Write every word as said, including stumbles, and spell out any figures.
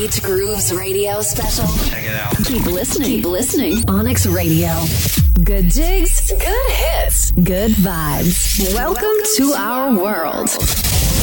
Beach Grooves Radio special. Check it out. Keep listening. Keep listening. Onyx Radio. Good jigs. Good hits. Good vibes. Welcome, Welcome to, to our world. world.